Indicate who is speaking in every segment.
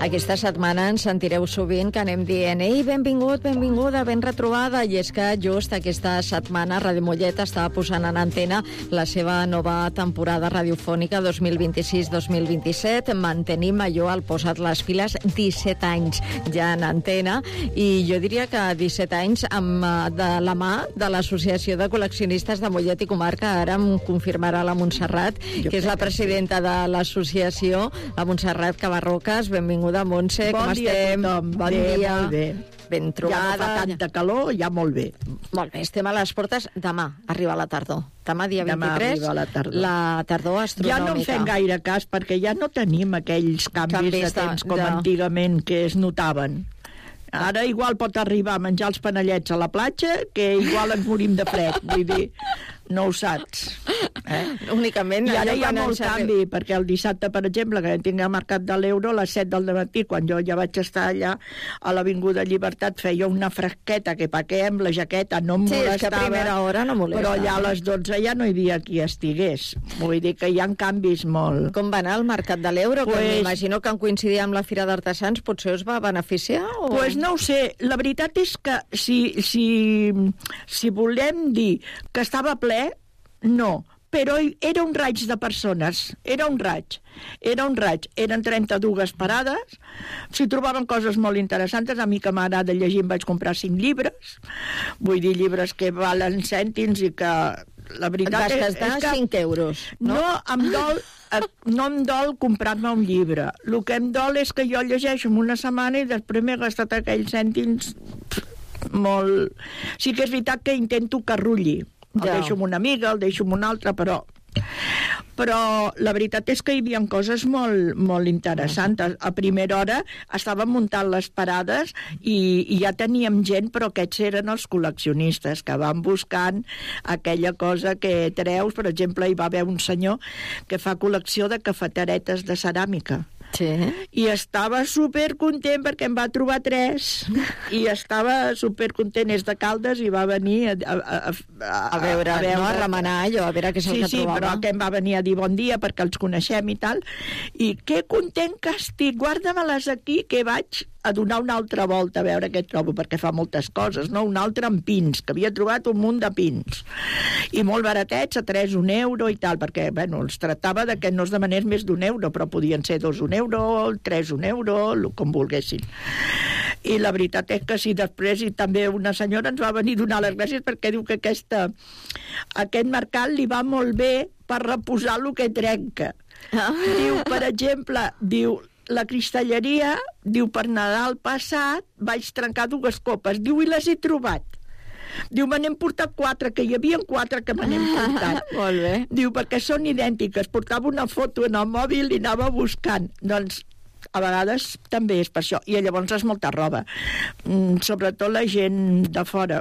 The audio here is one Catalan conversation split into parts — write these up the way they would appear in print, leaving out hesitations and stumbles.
Speaker 1: Aquesta setmana ens sentireu sovint que anem dient «Ei, benvingut, benvinguda, ben retrobada», i és que just aquesta setmana Ràdio Mollet està posant en antena la seva nova temporada radiofònica 2026-2027. Mantenim allò al posat les piles, 17 anys ja en antena, i jo diria que 17 anys de la mà de l'Associació de Col·leccionistes de Mollet i Comarca. Ara em confirmarà la Montserrat, que és la presidenta de l'associació, la Montserrat Cabarroques. Benvinguda, Montse, com estem?
Speaker 2: Bon dia. Molt bé.
Speaker 1: Ben trobada.
Speaker 2: Ja no fa tanta calor, ja molt bé.
Speaker 1: Molt bé, estem a les portes. Demà arriba la tardor. Demà, dia 23,
Speaker 2: Demà arriba
Speaker 1: la tardor astronòmica.
Speaker 2: Ja no en fem gaire cas, perquè ja no tenim aquells canvis de temps com antigament que es notaven. Ara igual pot arribar a menjar els panellets a la platja, que igual ens morim de fred, vull dir, no ho saps.
Speaker 1: Únicament.
Speaker 2: I ara hi ha molt canvi, perquè el dissabte, per exemple, que tinc el mercat de l'Euro, a les 7 del matí, quan jo ja vaig estar allà a l'Avinguda Llibertat, feia una fresqueta que paquem, la jaqueta no em molestava.
Speaker 1: Sí, és que a primera hora no molesta.
Speaker 2: Però allà a les 12 ja no hi havia qui estigués. Vull dir que hi ha canvis molt.
Speaker 1: Com va anar el mercat de l'Euro? Que m'imagino que en coincidir amb la Fira d'Artesans potser us va beneficiar?
Speaker 2: Pues no ho sé. La veritat és que si volem dir que estava ple, no, però era un raig de persones, era un raig, eren 32 parades, s'hi trobaven coses molt interessants. A mi que m'agrada llegir em vaig comprar 5 llibres, vull dir, llibres que valen cèntims i que la veritat
Speaker 1: és que 5 euros, no?
Speaker 2: No em dol comprar-me un llibre. El que em dol és que jo llegeixo en una setmana i després m'he gastat aquells cèntims molt... Sí que és veritat que intento que rulli. El deixo amb una amiga, el deixo amb una altra, però la veritat és que hi havia coses molt interessants. A primera hora estàvem muntant les parades i ja teníem gent, però aquests eren els col·leccionistes que van buscant aquella cosa que treus. Per exemple, hi va haver un senyor que fa col·lecció de cafeteretes de ceràmica.
Speaker 1: Sí.
Speaker 2: I estava supercontent perquè em va trobar 3 i estava supercontent. És de Caldes i va venir
Speaker 1: a veure, no, a remenar allò, a veure què és el que trobava.
Speaker 2: Sí, però que em va venir a dir bon dia perquè els coneixem i tal, i que content que estic, guarda-me-les aquí, que vaig a donar una altra volta a veure què trobo, perquè fa moltes coses, no? Un altre amb pins, que havia trobat un munt de pins, i molt baratets, a 3 un euro i tal, perquè, bueno, els tractava de que no es demanés més d'un euro, però podien ser 2 un euro, 3 un euro, com volguessin. I la veritat és que sí, després, i també una senyora ens va venir a donar les gràcies perquè diu que aquest mercat li va molt bé per reposar el que trenca. Diu, per exemple, la cristalleria, diu, per Nadal passat vaig trencar 2 copes, diu, i les he trobat. Diu, me n'hem portat 4, que hi havia 4 que me n'hem portat.
Speaker 1: Molt bé.
Speaker 2: Diu, perquè són idèntiques, portava una foto en el mòbil i anava buscant. Doncs a vegades també és per això, i llavors és molta roba, sobretot la gent de fora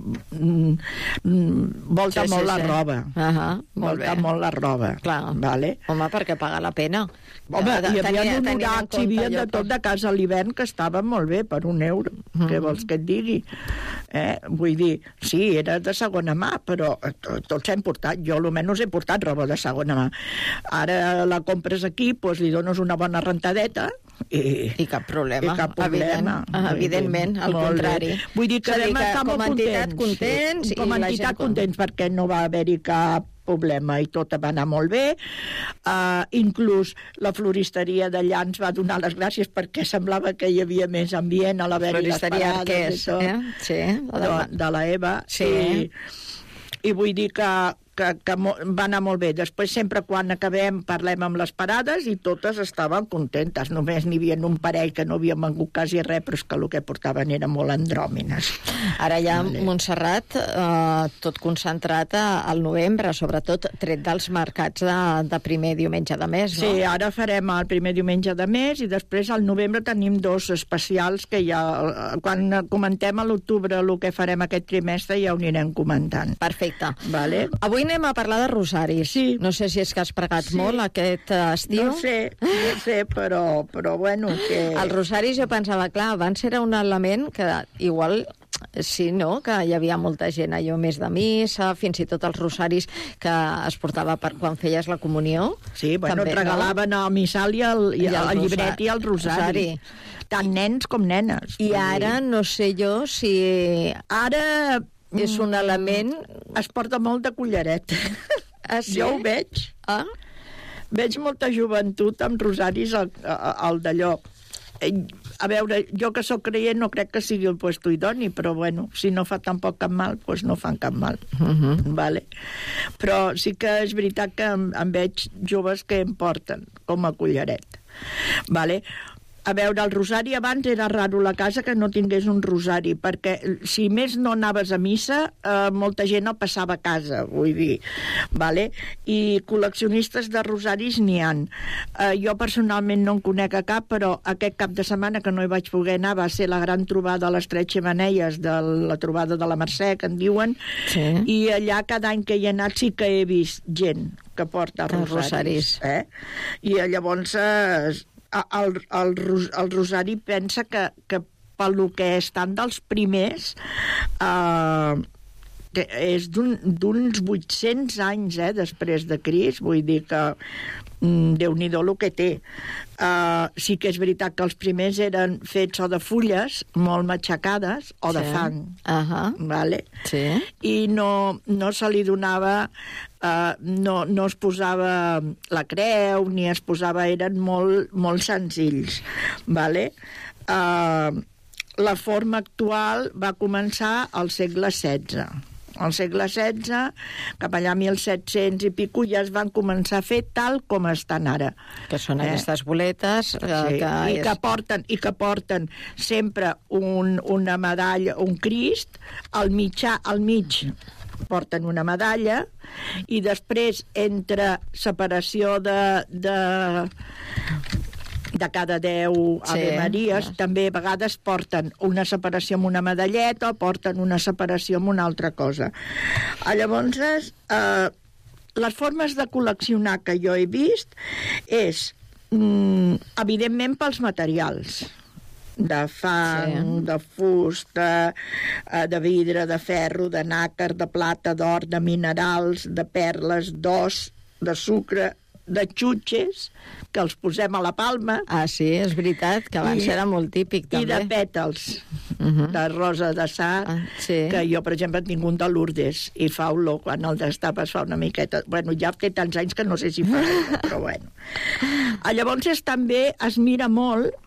Speaker 2: volta molt la roba, volta molt la roba.
Speaker 1: Clar.
Speaker 2: Vale?
Speaker 1: Home, perquè paga la pena.
Speaker 2: Home, hi havia honorats, hi havia de tot de casa a l'hivern que estava molt bé, per 1 euro, què vols que et digui? Vull dir, sí, era de segona mà, però tots hem portat, jo almenys he portat roba de segona mà. Ara la compres aquí, doncs li dones una bona rentadeta,
Speaker 1: i cap problema. Evidentment, al contrari.
Speaker 2: Vull dir que vam estar molt
Speaker 1: contents.
Speaker 2: Com a entitat contents, perquè no va haver-hi cap problema i tot va anar molt bé. Inclús la floristeria d'allà ens va donar les gràcies perquè semblava que hi havia més ambient a l'haver-hi les parades i tot.
Speaker 1: Sí,
Speaker 2: de la Eva.
Speaker 1: Sí.
Speaker 2: I vull dir que va anar molt bé. Després, sempre quan acabem, parlem amb les parades i totes estaven contentes. Només n'hi havia un parell que no havia vengut quasi res, però és que el que portaven eren molt andròmines.
Speaker 1: Ara ja, Montserrat, tot concentrat al novembre, sobretot tret dels mercats de primer diumenge de mes, no?
Speaker 2: Sí, ara farem el primer diumenge de mes i després al novembre tenim 2 especials que ja, quan comentem a l'octubre el que farem aquest trimestre, ja ho anirem comentant.
Speaker 1: Perfecte.
Speaker 2: Vale?
Speaker 1: Avui anem a parlar de rosaris.
Speaker 2: Sí.
Speaker 1: No sé si és que has pregat molt aquest estiu.
Speaker 2: No sé, però bueno... Que...
Speaker 1: Els rosaris, jo pensava, clar, abans era un element que igual Sí, no? Que hi havia molta gent allò més de missa, fins i tot els rosaris que es portava per quan feies la comunió.
Speaker 2: Sí, bueno,
Speaker 1: també,
Speaker 2: et regalaven el missal i el llibret i el rosari. Tant nens com nenes.
Speaker 1: I ara no sé jo si...
Speaker 2: Ara
Speaker 1: és un element...
Speaker 2: Es porta molt de collaret.
Speaker 1: Ah, sí?
Speaker 2: Jo ho veig.
Speaker 1: Ah?
Speaker 2: Veig molta joventut amb rosaris al d'allò. A veure, jo que sóc creient no crec que sigui el puesto idoni, però bueno, si no fa tampoc cap mal, doncs no fan cap mal. Vale. Però sí que és veritat que em veig joves que em porten com a collaret. Vale. A veure, el rosari abans era raro la casa que no tingués un rosari, perquè si més no anaves a missa, molta gent el passava a casa, vull dir. Vale? I col·leccionistes de rosaris n'hi han. Jo personalment no en conec a cap, però aquest cap de setmana que no hi vaig poder anar va ser la gran trobada a les Tres Xemeneies, de la trobada de la Mercè, que en diuen, sí. I allà cada any que hi he anat sí que he vist gent que porta rosaris. I llavors... El rosari pensa que pel que estan dels primers és d'uns 800 anys després de Crist, vull dir que Déu-n'hi-do el que té. Sí que és veritat que els primers eren fets o de fulles molt matxacades o de fang. Vale? Sí. I no se li donava... no es posava la creu ni es posava... Eren molt senzills. Vale? La forma actual va començar al segle XVI. Al segle XVI, cap allà 1700 i pico, ja es van començar a fer tal com estan ara.
Speaker 1: Que són aquestes boletes...
Speaker 2: Sí, i que porten sempre una medalla, un Crist, al mig porten una medalla, i després, entre separació de cada 10 Ave Maries, també a vegades porten una separació amb una medalleta o porten una separació amb una altra cosa. Llavors, les formes de col·leccionar que jo he vist és, evidentment, pels materials, de fang, de fusta, de vidre, de ferro, de nàquer, de plata, d'or, de minerals, de perles, d'os, de sucre, de xutxes, que els posem a la palma.
Speaker 1: Ah, sí, és veritat, que abans era molt típic, també.
Speaker 2: I de pètals, de rosa de sar, que jo, per exemple, tinc un de Lourdes, i fa olor, quan el destapes fa una miqueta... Bueno, ja té tants anys que no sé si fa olor, però bueno. Llavors, també es mira molt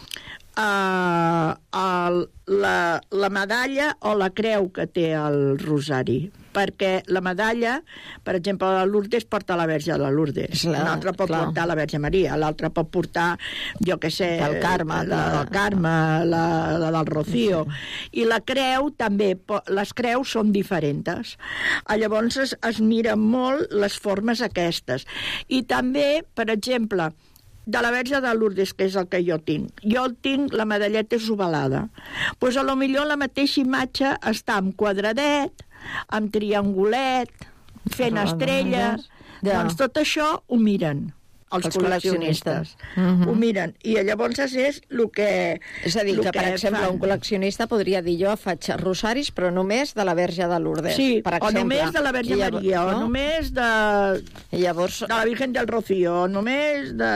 Speaker 2: la medalla o la creu que té el rosari, perquè la medalla, per exemple, la Lourdes porta la Verge de Lourdes, l'altre pot portar la Verge Maria, l'altre pot portar, jo què sé,
Speaker 1: el Carme,
Speaker 2: la del Rocío, i la creu també, les creus són diferents. Llavors es miren molt les formes aquestes. I també, per exemple, de la Verge de Lourdes, que és el que jo tinc. La medalleta és ovalada. Doncs a lo millor la mateixa imatge està amb quadradet, amb triangulet, fent estrelles. Doncs tot això ho miren els col·leccionistes. Ho miren. I llavors és el que...
Speaker 1: És a dir, que, per exemple, un col·leccionista podria dir jo faig rosaris, però només de la Verge de Lourdes.
Speaker 2: Sí,
Speaker 1: per exemple.
Speaker 2: O només de la Verge Maria, o només de la Virgen del Rocío, o només de...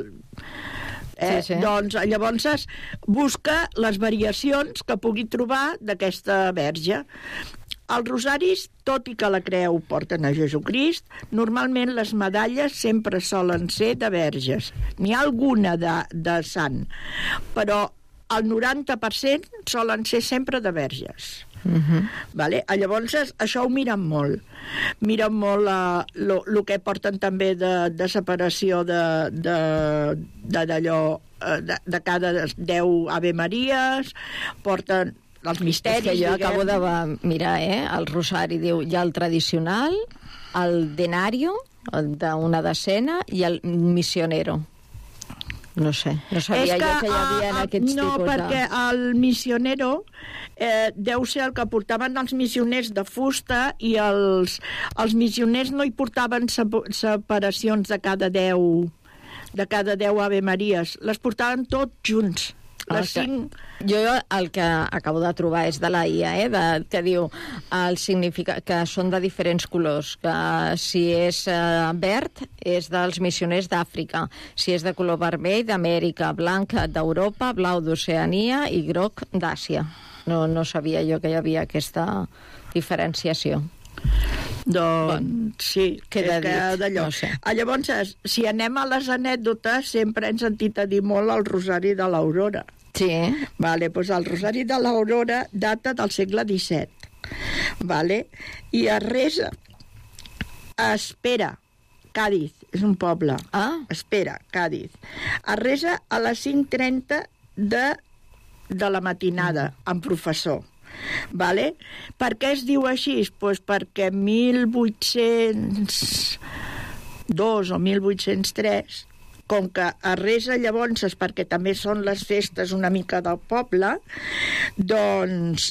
Speaker 2: Doncs llavors busca les variacions que pugui trobar d'aquesta Verge. Els rosaris, tot i que la creu porten a Jesucrist, normalment les medalles sempre solen ser de verges. N'hi ha alguna de sant, però el 90% solen ser sempre de verges. Vale? Llavors, això ho miren molt. Miren molt el que porten també de separació d'allò, de cada 10 Ave Maries, porten els misteris.
Speaker 1: És que jo acabo de mirar, el rosari diu, hi ha el tradicional, el denario, d'una decena, i el misionero. No sé, no sabia jo que hi havia aquests tipus de...
Speaker 2: No, perquè el misionero deu ser el que portaven els missioners de fusta, i els missioners no hi portaven separacions de cada 10 Ave Maries, les portaven tots junts.
Speaker 1: Jo el que acabo de trobar és de la IA, que diu que són de diferents colors, que si és verd és dels missioners d'Àfrica, si és de color vermell d'Amèrica, blanc d'Europa, blau d'Oceania i groc d'Àsia. No sabia jo que hi havia aquesta diferenciació.
Speaker 2: Doncs sí,
Speaker 1: queda dit,
Speaker 2: d'allò. No sé. Llavors, si anem a les anècdotes, sempre hem sentit a dir molt el Rosari de l'Aurora.
Speaker 1: Sí.
Speaker 2: Vale, doncs el Rosari de l'Aurora data del segle XVII. Vale? I es resa a Espera, Càdiz, és un poble. Espera, Càdiz. Es resa a les 5:30 de la matinada, amb professor. Vale? Per què es diu així? Pues perquè 1802 o 1803, com que es resa llavors perquè també són les festes una mica del poble, doncs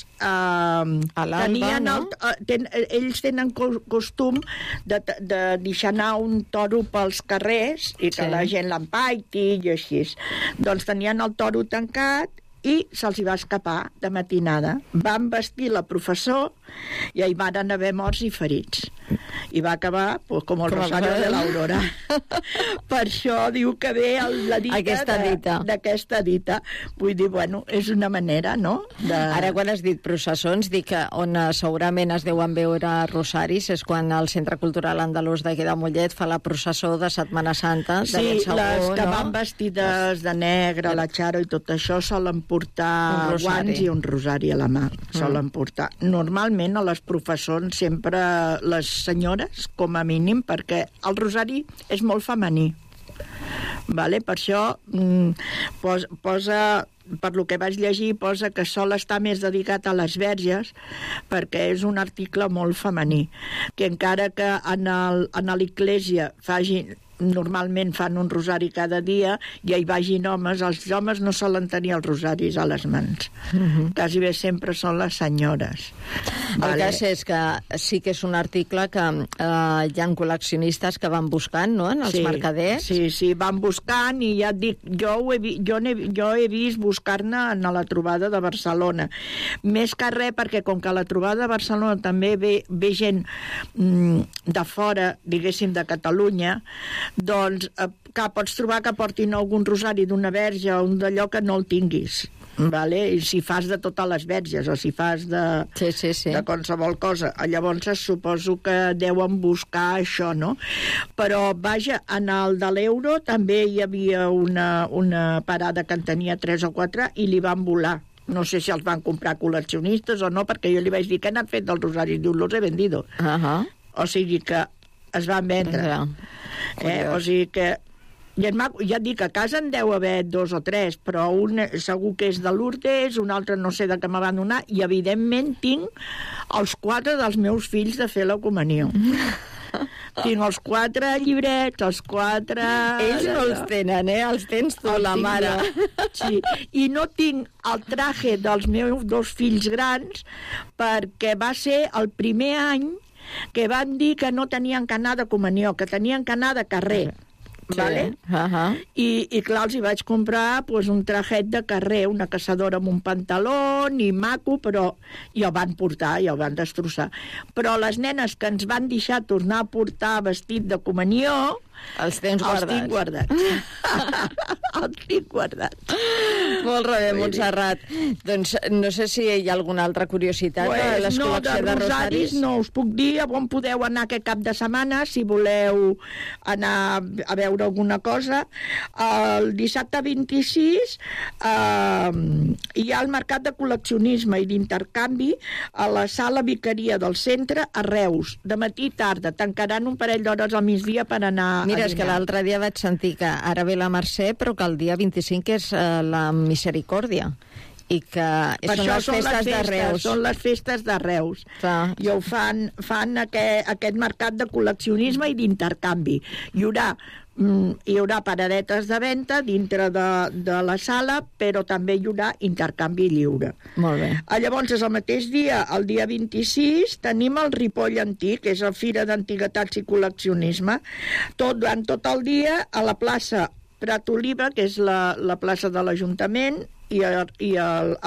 Speaker 2: ells tenen costum de deixar anar un toro pels carrers i que la gent l'empaiti i així. Doncs tenien el toro tancat i se'ls va escapar de matinada. Van vestir la professor i hi van haver morts i ferits. I va acabar com el Rosario de l'Aurora. Per això diu que ve la dita d'aquesta dita. Vull dir, bueno, és una manera, no?
Speaker 1: Ara, quan has dit processons, dic que on segurament es deuen veure rosaris és quan el Centre Cultural Andalús d'aquí de Mollet fa la processó de Setmana Santa.
Speaker 2: Sí, les que van vestides de negre, la Charo i tot això, solen portar guants i un rosari a la mà. Solen portar. Normalment a les professons sempre les senyores, com a mínim, perquè el rosari és molt femení. Vale? Per això posa, per lo que vaig llegir, posa que sol estar més dedicat a les verges, perquè és un article molt femení, que encara que a l'església normalment fan un rosari cada dia i hi vagin homes, els homes no solen tenir els rosaris a les mans. Quasi bé sempre són les senyores.
Speaker 1: El cas és que sí que és un article que hi ha col·leccionistes que van buscant, no?, en els mercaders.
Speaker 2: Sí, van buscant i ja et dic, jo he vist buscar-ne a la trobada de Barcelona. Més que res perquè com que a la trobada de Barcelona també ve gent de fora, diguéssim, de Catalunya, doncs que pots trobar que portin algun rosari d'una verge o un d'allò que no el tinguis. Vale? I si fas de totes les verges o si fas de qualsevol cosa, llavors suposo que deuen buscar això, no? Però vaja, en el de l'euro també hi havia una parada que en tenia 3 o 4 i li van volar. No sé si els van comprar col·leccionistes o no, perquè jo li vaig dir que han fet dels rosaris, diu, los he vendido. O sigui que es van vendre. O sigui que ja et dic que a casa en deu haver 2 o 3, però un segur que és de Lourdes, un altre no sé de què me van donar, i evidentment tinc els 4 dels meus fills de fer la comunió. Tinc els 4 llibrets, els 4...
Speaker 1: Ells no els tenen, els tens tu, la mare.
Speaker 2: Sí, i no tinc el traje dels meus 2 fills grans perquè va ser el primer any que van dir que no tenien que anar de comunió, que tenien que anar de carrer. Vale? I clar, els hi vaig comprar un trajet de carrer, una caçadora amb un pantaló i maco, però i el van portar, i el van destrossar. Però les nenes que ens van deixar tornar a portar vestit de comunió,
Speaker 1: els tens guardats.
Speaker 2: Els tinc guardats. Els tinc guardats.
Speaker 1: Molt bé, Montserrat. Doncs no sé si hi ha alguna altra curiositat de les col·leccions de rosaris.
Speaker 2: No us puc dir on podeu anar aquest cap de setmana, si voleu anar a veure alguna cosa. El dissabte 26 hi ha el mercat de col·leccionisme i d'intercanvi a la sala Vicaria del centre a Reus. De matí i tarda. Tancaran un parell d'hores al migdia per anar...
Speaker 1: Mira, és que l'altre dia vaig sentir que ara ve la Mercè, però que el dia 25 és la Misericòrdia. I que són les festes de Reus.
Speaker 2: Són les festes de Reus. I ho fan aquest mercat de col·leccionisme i d'intercanvi. Hi haurà paradetes de venda dintre de la sala, però també hi haurà intercanvi lliure.
Speaker 1: Molt bé.
Speaker 2: Llavors, el mateix dia, el dia 26, tenim el Ripoll Antic, que és la Fira d'Antiguitats i Col·leccionisme, durant tot el dia a la plaça Prat Oliva, que és la plaça de l'Ajuntament, i el